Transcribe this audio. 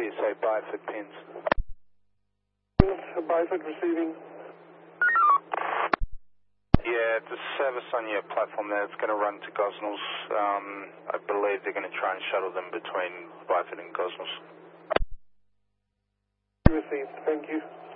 you say Byford pins. Byford receiving. Yeah, the service on your platform there, it's going to run to Gosnells. I believe they're going to try and shuttle them between Byford and Gosnells. Received, thank you.